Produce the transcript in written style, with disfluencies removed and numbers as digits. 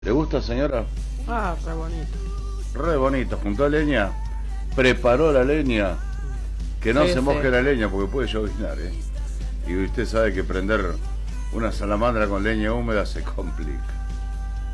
¿Le gusta, señora? Ah, re bonito. Re bonito. Juntó leña, preparó la leña, que no Sí, se moje sí. la leña porque puede lloviznar, ¿eh? Y usted sabe que prender una salamandra con leña húmeda se complica.